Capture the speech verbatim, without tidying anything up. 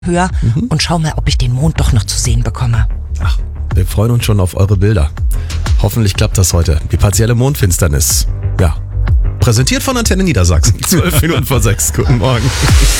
höher mhm. und schau mal, ob ich den Mond doch noch zu sehen bekomme. Ach, wir freuen uns schon auf eure Bilder. Hoffentlich klappt das heute. Die partielle Mondfinsternis. Ja. Präsentiert von Antenne Niedersachsen. zwölf Minuten vor sechs. Guten Morgen.